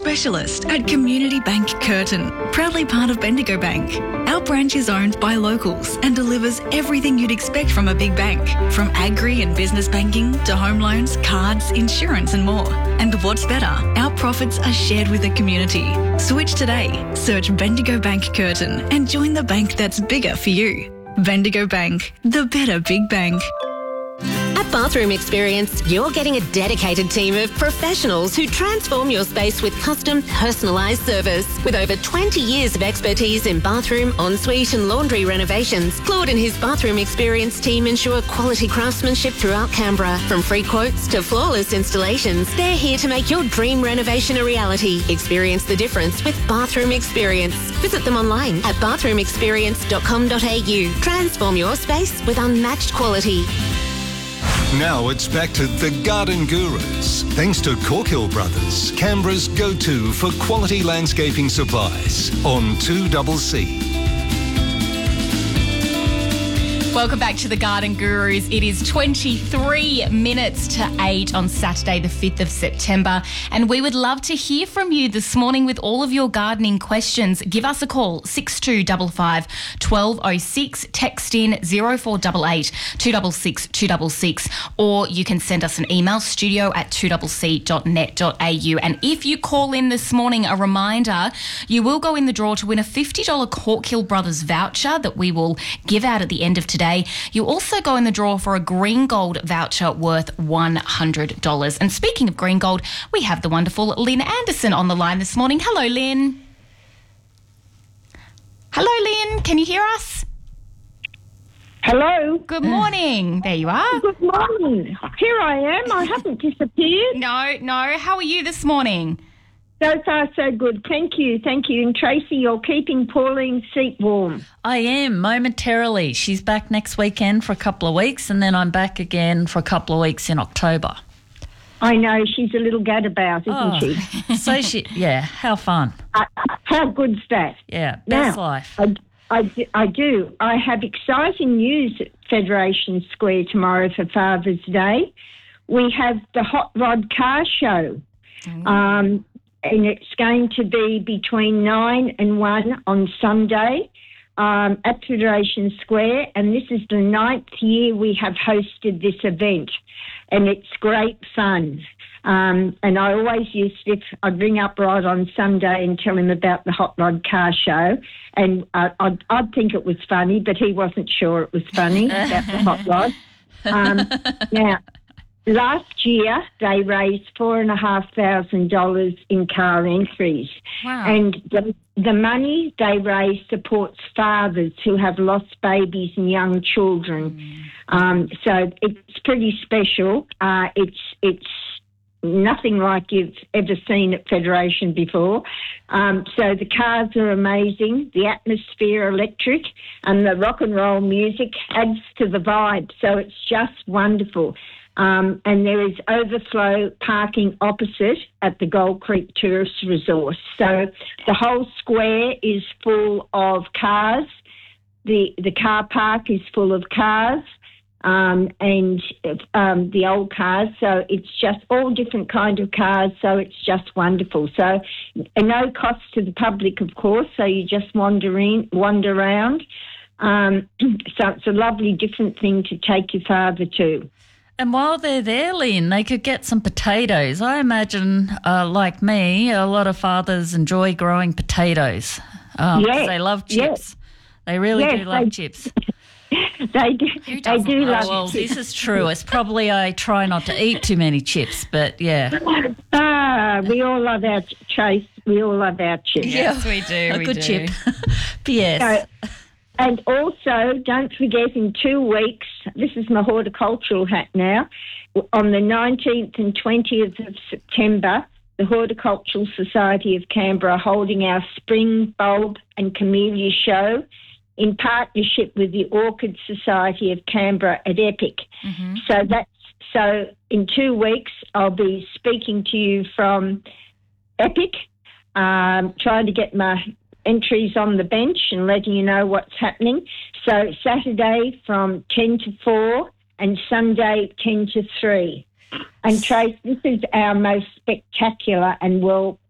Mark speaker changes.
Speaker 1: specialist at Community Bank Curtin, proudly part of Bendigo Bank. Our branch is owned by locals and delivers everything you'd expect from a big bank, from agri and business banking to home loans, cards, insurance and more. And what's better, our profits are shared with the community. Switch today. Search Bendigo Bank Curtin and join the bank that's bigger for you. Bendigo Bank, the better big bank.
Speaker 2: At Bathroom Experience, you're getting a dedicated team of professionals who transform your space with custom, personalised service. With over 20 years of expertise in bathroom, ensuite and laundry renovations, Claude and his Bathroom Experience team ensure quality craftsmanship throughout Canberra. From free quotes to flawless installations, they're here to make your dream renovation a reality. Experience the difference with Bathroom Experience. Visit them online at bathroomexperience.com.au. Transform your space with unmatched quality.
Speaker 3: Now it's back to the Garden Gurus, thanks to Corkhill Brothers, Canberra's go-to for quality landscaping supplies on 2CC.
Speaker 4: Welcome back to the Garden Gurus. It is 23 minutes to 8 on Saturday, the 5th of September. And we would love to hear from you this morning with all of your gardening questions. Give us a call, 6255 1206. Text in 0488 266 266. Or you can send us an email, studio@2cc.net.au. And if you call in this morning, a reminder, you will go in the draw to win a $50 Corkhill Brothers voucher that we will give out at the end of today. You also go in the draw for a Green Gold voucher worth $100. And speaking of Green Gold, we have the wonderful Lynn Anderson on the line this morning. Hello, Lynn. Hello, Lynn. Can you hear us?
Speaker 5: Hello.
Speaker 4: Good morning. There you are.
Speaker 5: Good morning. Here I am. I haven't disappeared.
Speaker 4: No. How are you this morning?
Speaker 5: So far, so good. Thank you. And Tracy, you're keeping Pauline's seat warm.
Speaker 6: I am, momentarily. She's back next weekend for a couple of weeks, and then I'm back again for a couple of weeks in October.
Speaker 5: I know, she's a little gadabout, isn't she?
Speaker 6: So how fun.
Speaker 5: How good's that?
Speaker 6: Yeah, best life.
Speaker 5: I do. I have exciting news at Federation Square tomorrow for Father's Day. We have the Hot Rod Car Show. And it's going to be between 9 and 1 on Sunday at Federation Square. And this is the 9th year we have hosted this event. And it's great fun. And I always I'd ring up Rod on Sunday and tell him about the Hot Rod Car Show. And I'd think it was funny, but he wasn't sure it was funny about the Hot Rod. Now, last year, they raised $4,500 in car entries.
Speaker 4: Wow.
Speaker 5: And the money they raise supports fathers who have lost babies and young children. So it's pretty special. It's nothing like you've ever seen at Federation before. So the cars are amazing, the atmosphere electric, and the rock and roll music adds to the vibe. So it's just wonderful. And there is overflow parking opposite at the Gold Creek Tourist Resort. So the whole square is full of cars. The car park is full of cars and the old cars. So it's just all different kind of cars. So it's just wonderful. So no cost to the public, of course. So you just wander around. So it's a lovely different thing to take your father to.
Speaker 6: And while they're there, Lynn, they could get some potatoes. I imagine, like me, a lot of fathers enjoy growing potatoes. They love chips. They really do love chips.
Speaker 5: They do love
Speaker 6: well,
Speaker 5: chips.
Speaker 6: This is true. It's probably I try not to eat too many chips, but yeah.
Speaker 5: We all love our Chase. We all love our chips.
Speaker 4: Yes, we do.
Speaker 6: A good chip. P.S.
Speaker 5: And also, don't forget, in 2 weeks, this is my horticultural hat now, on the 19th and 20th of September, the Horticultural Society of Canberra are holding our Spring Bulb and Camellia Show in partnership with the Orchid Society of Canberra at Epic.
Speaker 4: Mm-hmm.
Speaker 5: So in 2 weeks, I'll be speaking to you from Epic, trying to get my entries on the bench and letting you know what's happening. So Saturday from 10 to 4 and Sunday 10 to 3. And Trace, this is our most spectacular and